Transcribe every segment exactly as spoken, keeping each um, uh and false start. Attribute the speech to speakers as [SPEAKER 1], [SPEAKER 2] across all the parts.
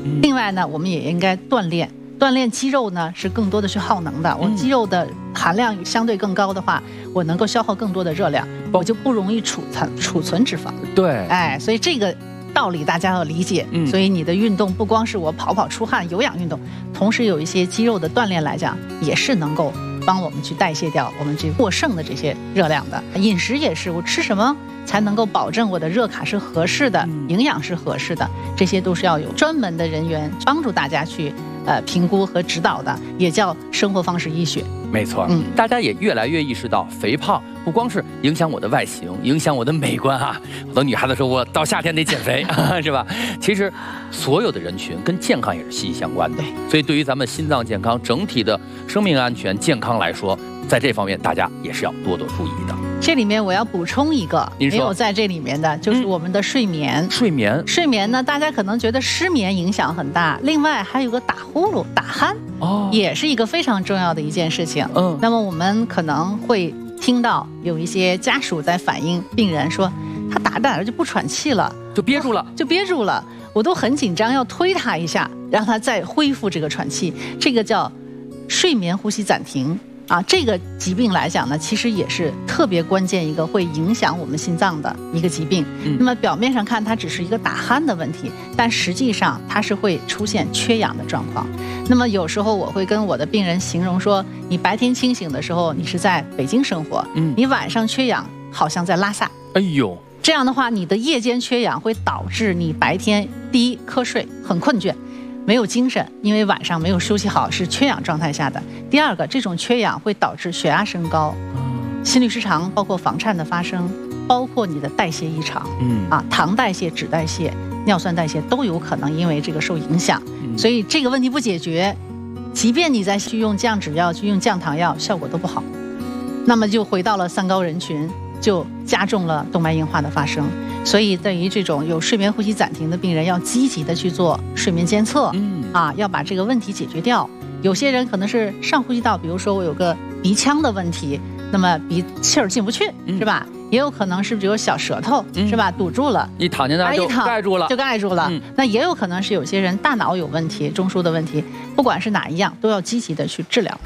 [SPEAKER 1] 嗯、
[SPEAKER 2] 另外呢，我们也应该锻炼。锻炼肌肉呢是更多的去耗能的，我肌肉的含量相对更高的话，我能够消耗更多的热量，我就不容易储存储存脂肪。
[SPEAKER 1] 对，
[SPEAKER 2] 哎，所以这个道理大家要理解。
[SPEAKER 1] 嗯，
[SPEAKER 2] 所以你的运动不光是我跑跑出汗有氧运动，同时有一些肌肉的锻炼来讲，也是能够帮我们去代谢掉我们这过剩的这些热量的。饮食也是，我吃什么才能够保证我的热卡是合适的，营养是合适的，这些都是要有专门的人员帮助大家去呃评估和指导的，也叫生活方式医学。
[SPEAKER 1] 没错，嗯，大家也越来越意识到，肥胖不光是影响我的外形，影响我的美观啊。很多女孩子说我到夏天得减肥，是吧？其实所有的人群跟健康也是息息相关的。所以对于咱们心脏健康、整体的生命安全、健康来说，在这方面大家也是要多多注意的。
[SPEAKER 2] 这里面我要补充一个没有在这里面的，就是我们的睡眠。
[SPEAKER 1] 嗯、睡眠，
[SPEAKER 2] 睡眠呢，大家可能觉得失眠影响很大，另外还有个打呼噜、打鼾，哦，也是一个非常重要的一件事情。嗯，那么我们可能会听到有一些家属在反映病人说，他打着打着就不喘气了，
[SPEAKER 1] 就憋住了，
[SPEAKER 2] 就憋住了，我都很紧张，要推他一下，让他再恢复这个喘气，这个叫睡眠呼吸暂停。啊，这个疾病来讲呢，其实也是特别关键一个会影响我们心脏的一个疾病。嗯、那么表面上看它只是一个打鼾的问题，但实际上它是会出现缺氧的状况。那么有时候我会跟我的病人形容说，你白天清醒的时候你是在北京生活，嗯，你晚上缺氧好像在拉萨。
[SPEAKER 1] 哎呦，
[SPEAKER 2] 这样的话，你的夜间缺氧会导致你白天第一瞌睡很困倦。没有精神，因为晚上没有休息好，是缺氧状态下的。第二个，这种缺氧会导致血压升高、心律失常，包括房颤的发生，包括你的代谢异常，嗯啊，糖代谢、脂代谢、尿酸代谢都有可能因为这个受影响。所以这个问题不解决，即便你再去用降脂药、去用降糖药，效果都不好。那么就回到了三高人群，就加重了动脉硬化的发生。所以对于这种有睡眠呼吸暂停的病人，要积极的去做睡眠监测，嗯啊，要把这个问题解决掉。有些人可能是上呼吸道，比如说我有个鼻腔的问题，那么鼻气儿进不去，嗯、是吧？也有可能是比如小舌头，嗯、是吧？堵住了，
[SPEAKER 1] 一躺进那儿就盖住了，
[SPEAKER 2] 就盖住了。嗯、那也有可能是有些人大脑有问题，中枢的问题，不管是哪一样，都要积极的去治疗。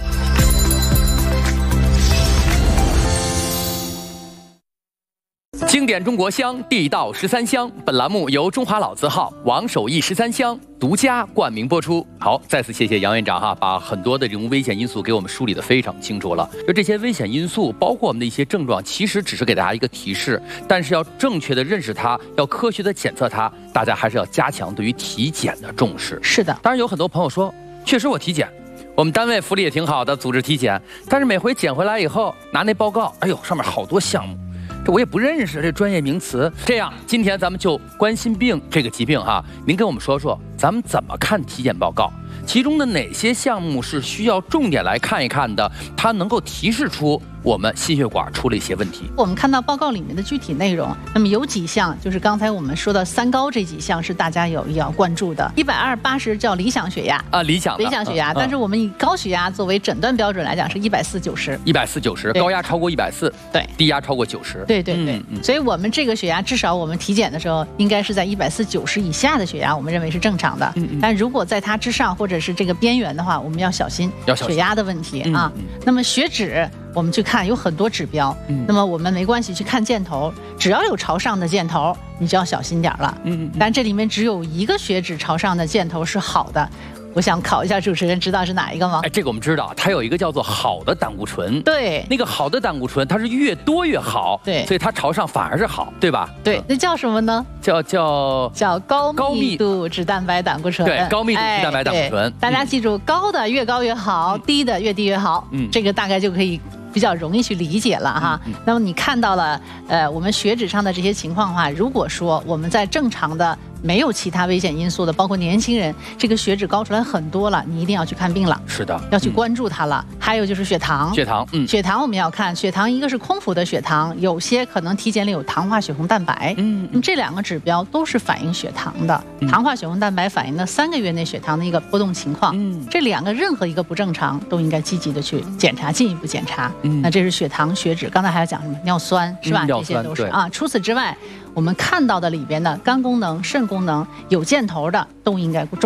[SPEAKER 1] 经典中国香，地道十三香。本栏目由中华老字号王守义十三香独家冠名播出。好，再次谢谢杨院长哈，把很多的这种危险因素给我们梳理得非常清楚了。就这些危险因素，包括我们的一些症状，其实只是给大家一个提示，但是要正确的认识它，要科学的检测它，大家还是要加强对于体检的重视。
[SPEAKER 2] 是的，
[SPEAKER 1] 当然有很多朋友说，确实我体检。我们单位福利也挺好的，组织体检，但是每回检回来以后拿那报告，哎呦，上面好多项目。这我也不认识这专业名词。这样，今天咱们就冠心病这个疾病哈，您跟我们说说，咱们怎么看体检报告？其中的哪些项目是需要重点来看一看的？它能够提示出我们心血管出了一些问题。
[SPEAKER 2] 我们看到报告里面的具体内容，那么有几项就是刚才我们说的三高这几项是大家有要关注的。一百二八十叫理想血压
[SPEAKER 1] 啊，理想
[SPEAKER 2] 理想血压，嗯、但是我们以高血压作为诊断标准来讲是一百四九十，
[SPEAKER 1] 一百四九十，高压超过一百四，
[SPEAKER 2] 对，
[SPEAKER 1] 低压超过九十，
[SPEAKER 2] 对对对。嗯嗯、所以我们这个血压至少我们体检的时候应该是在一百四九十以下的血压，我们认为是正常的。嗯嗯、但如果在它之上或者是这个边缘的话，我们要小心血压的问题啊。嗯嗯、那么血脂我们去看有很多指标，嗯、那么我们没关系去看箭头，只要有朝上的箭头，你就要小心点了。嗯嗯、但这里面只有一个血脂朝上的箭头是好的。我想考一下主持人，知道是哪一个吗？
[SPEAKER 1] 哎，这个我们知道，它有一个叫做好的胆固醇。
[SPEAKER 2] 对，
[SPEAKER 1] 那个好的胆固醇，它是越多越好。
[SPEAKER 2] 对，
[SPEAKER 1] 所以它朝上反而是好，对吧？
[SPEAKER 2] 对，那叫什么呢？
[SPEAKER 1] 叫叫
[SPEAKER 2] 叫高密度脂蛋白胆固醇。
[SPEAKER 1] 对，高密度脂蛋白胆固醇。
[SPEAKER 2] 哎、大家记住，高的越高越好，嗯、低的越低越好。嗯，这个大概就可以比较容易去理解了哈。嗯嗯、那么你看到了，呃，我们血脂上的这些情况的话，如果说我们在正常的。没有其他危险因素的，包括年轻人，这个血脂高出来很多了，你一定要去看病了。
[SPEAKER 1] 是的，
[SPEAKER 2] 要去关注它了。嗯、还有就是血糖，
[SPEAKER 1] 血糖，嗯，
[SPEAKER 2] 血糖我们要看，血糖一个是空腹的血糖，有些可能体检里有糖化血红蛋白，嗯，嗯这两个指标都是反映血糖的。嗯、糖化血红蛋白反映的三个月内血糖的一个波动情况，嗯，这两个任何一个不正常都应该积极的去检查，进一步检查。嗯，那这是血糖、血脂，刚才还要讲什么尿酸是吧？
[SPEAKER 1] 嗯、
[SPEAKER 2] 这些都是啊。除此之外，我们看到的里边的肝功能、肾功能有箭头的都应该